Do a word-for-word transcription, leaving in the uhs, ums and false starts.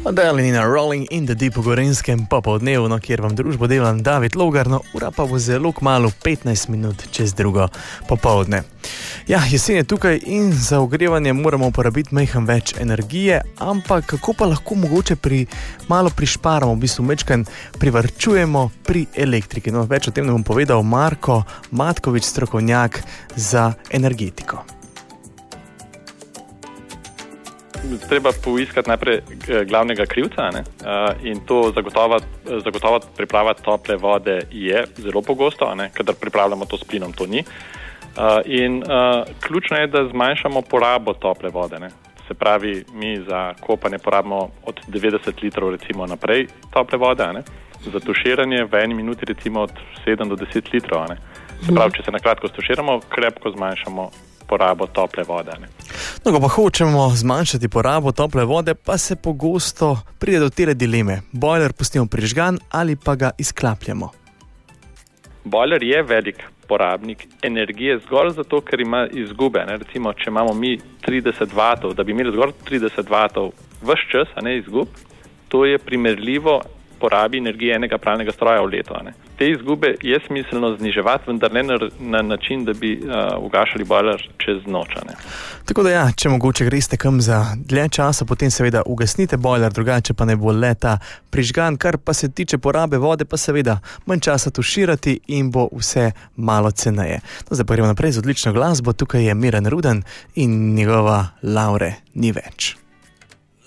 Oddaljeni na Rolling in the Deep v Gorenjskem popoldnevu, kjer vam družbo delam David Logar, no ura pa bo zelo kmalu petnajst minut čez drugo popoldne. Ja, jesen je tukaj in za ogrevanje moramo uporabiti majhen več energije, ampak kako pa lahko mogoče pri, malo prišparamo, v bistvu mečkan privarčujemo pri elektriki. No, več o tem nam bom povedal Marko Matkovič, strokovnjak za energetiko. Treba poiskati najprej glavnega krivca, ne? In to zagotovati, zagotovati priprava tople vode je zelo pogosto, ne? Kadar pripravljamo to s plinom, to ni. In ključno je, da zmanjšamo porabo tople vode, ne? Se pravi, mi za kopanje porabimo od devetdeset litrov recimo naprej tople vode, ne? Za tuširanje v eni minuti recimo od sedem do deset litrov, ne? Se pravi, če se nakratko stuširamo, krepko zmanjšamo porabo tople vode, ne? No, ko pa hočemo zmanjšati porabo tople vode, pa se pogosto pride do tele dileme. Bojler pustimo prižgan ali pa ga izklapljamo? Bojler je velik porabnik energije zgolj zato, ker ima izgube. Ne? Recimo, če imamo mi trideset vatov, da bi imeli zgolj trideset vatov ves čas, a ne izgub, to je primerljivo porabi energije enega pralnega stroja v leto. Ne? Te izgube je smiselno zniževati, vendar ne na, na način, da bi uh, ugašali bojler čez noč. Ne? Tako da ja, če mogoče greste kam za dlje časa, potem seveda ugasnite bojler, drugače pa ne bo leta prižgan, kar pa se tiče porabe vode, pa seveda manj časa tuširati in bo vse malo ceneje. No, zdaj pa gremo naprej z odlično glasbo, tukaj je Miran Rudan in njegova Laure ni več.